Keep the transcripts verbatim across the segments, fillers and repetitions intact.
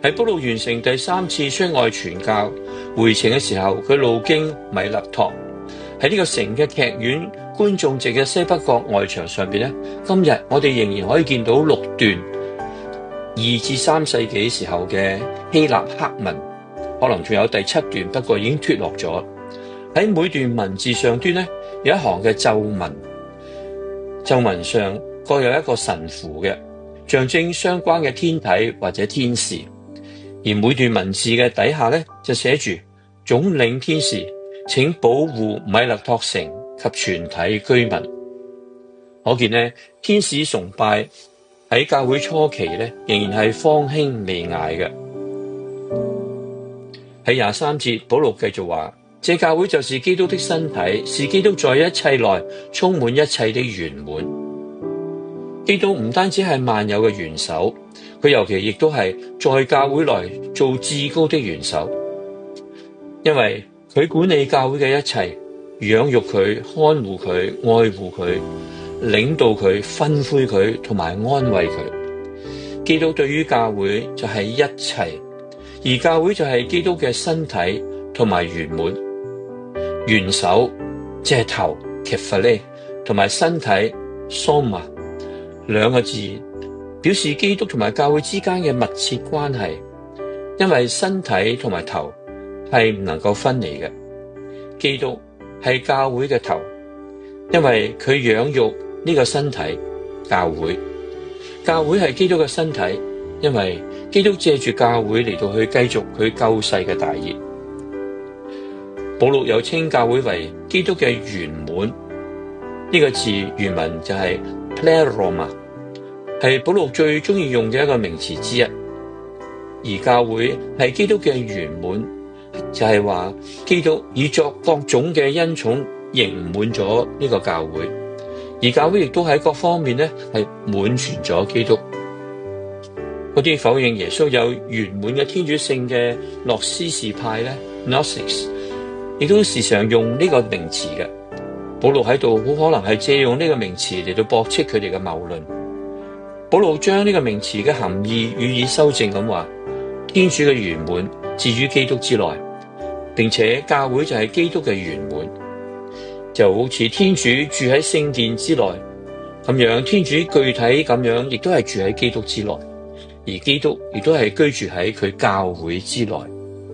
喺保羅完成第三次出外傳教回程嘅時候，佢路經米勒托。喺呢個城嘅劇院觀眾席嘅西北角外牆上邊咧，今日我哋仍然可以見到六段二至三世紀時候嘅希臘刻文，可能仲有第七段，不過已經脫落咗。喺每段文字上端咧，有一行嘅咒文，咒文上各有一個神符嘅，象徵相關嘅天體或者天使。而每段文字嘅底下咧，就寫住總領天使請保護米勒托城及全體居民。可見呢，天使崇拜喺教會初期咧，仍然係方興未艾嘅。喺廿三節，保祿繼續話：這教會就是基督的身體，是基督在一切內充滿一切的圓滿。基督唔單止係萬有嘅元首，佢尤其亦都係在教會內做至高的元首，因為佢管理教會嘅一切，養育佢、看護佢、愛護佢、領導佢、吩咐佢同埋安慰佢。基督對於教會就係一切，而教會就係基督嘅身體同埋圓滿。元首即係頭 kephale 同埋身體 soma 兩個字，表示基督同埋教會之間嘅密切關係，因為身體同埋頭係唔能夠分離嘅。基督係教會嘅頭，因為佢養育呢個身體教會。教會係基督嘅身體，因為基督借住教會嚟到去繼續佢救世嘅大業。保祿又稱教會為基督嘅圓滿，呢個字原文就係 pleroma， 係保祿最中意用嘅一個名詞之一。而教會係基督嘅圓滿，就係話基督以作各種嘅恩寵盈滿咗呢個教會，而教會亦都喺各方面咧係滿全咗基督。嗰啲否認耶穌有圓滿嘅天主性嘅諾斯士派咧 Gnostics， 亦都時常用呢個名詞嘅。保祿喺度好可能係借用呢個名詞嚟到駁斥佢哋嘅謬論。保祿將呢個名詞嘅含義予以修正咁話：天主嘅圓滿置於基督之內，並且教會就係基督嘅圓滿，就好似天主住喺聖殿之內咁樣，天主具體咁樣亦都係住喺基督之內，而基督亦都係居住喺佢教會之內。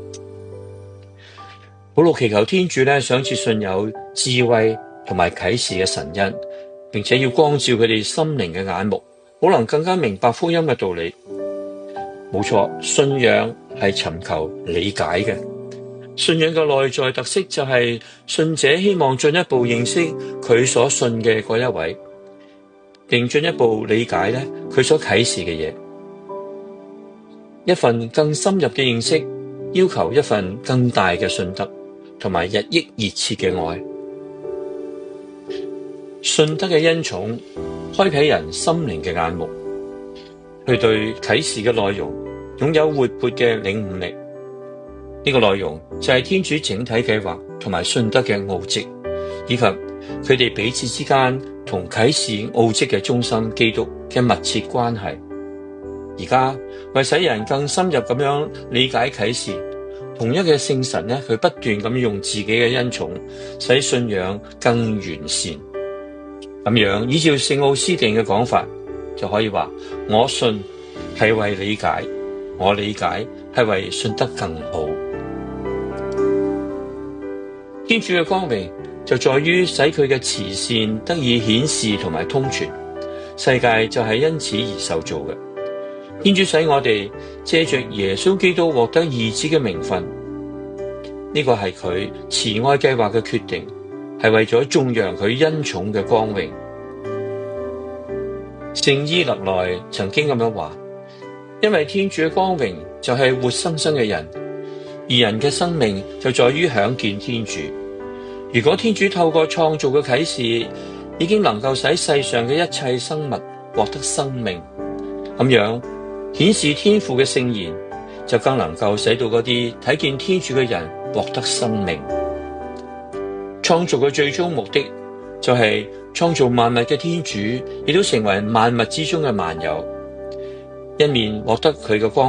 保祿祈求天主咧賞賜信友智慧同埋啟示嘅神恩，並且要光照佢哋心靈嘅眼目，可能更加明白福音嘅道理。冇錯，信仰係尋求理解嘅。信仰嘅內在特色就係信者希望進一步認識佢所信嘅嗰一位，並進一步理解咧佢所啟示嘅嘢。一份更深入嘅認識，要求一份更大嘅信德，同埋日益熱切嘅愛。信德嘅恩寵開啟人心靈嘅眼目，去對啟示嘅內容擁有活潑嘅領悟力。呢個內容就係天主整體計劃同埋信德嘅奧蹟，以及佢哋彼此之間同啟示奧蹟嘅中心基督嘅密切關係。而家為使人更深入咁樣理解啟示，同一嘅聖神咧，佢不斷咁用自己嘅恩寵，使信仰更完善。咁樣依照聖奧斯定嘅講法，就可以話：我信係為理解，我理解係為信得更好。天主嘅光榮就在於使佢嘅慈善得以顯示同埋通傳，世界就係因此而受造嘅。天主使我哋借着耶穌基督獲得義子嘅名分，呢個係佢慈愛計劃嘅決定，係為咗頌揚佢恩寵嘅光榮。聖依勒內曾經咁樣話：因為天主嘅光榮就係活生生嘅人，而人嘅生命就在於享見天主。如果天主透過創造嘅啟示已經能夠使世上嘅一切生物獲得生命，咁樣顯示天父嘅聖言，就更能夠使到嗰啲睇見天主嘅人獲得生命。創造嘅最終目的就係創造萬物嘅天主，亦都成為萬物之中嘅萬有，一面獲得佢嘅光